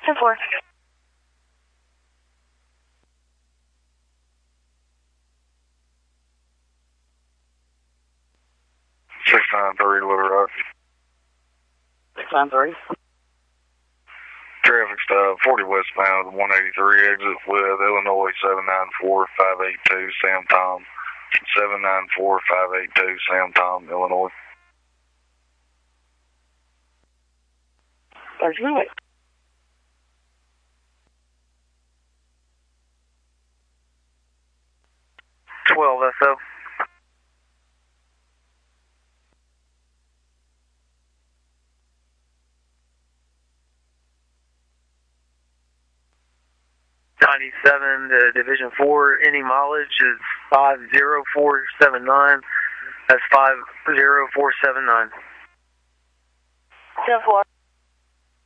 10-4. 693 Little Rock. 693. Traffic stop 40 westbound 183 exit with Illinois 794-582 Sam Tom. 794-582 Sam Tom, Illinois. There's no way. SO. '97 to Division 4. Any mileage is 50479. That's 50479. 10-4.